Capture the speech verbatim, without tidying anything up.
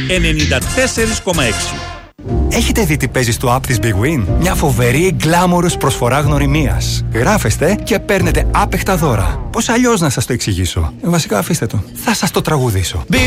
ενενήντα τέσσερα κόμμα έξι. Έχετε δει τι παίζει στο app της Big Win? Μια φοβερή γκλάμορος προσφορά γνωριμίας. Γράφεστε και παίρνετε άπεχτα δώρα. Πώς αλλιώς να σας το εξηγήσω? Βασικά αφήστε το. Θα σας το τραγουδήσω.